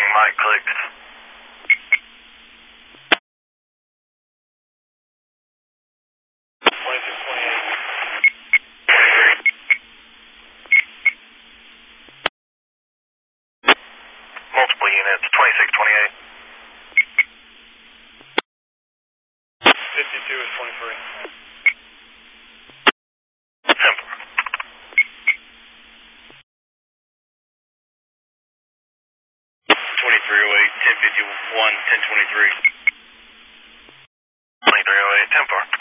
mic clicks. Multiple units, 2628. 52 is 23. Simple. 2308, 1051, 1023. 2308, 10-4.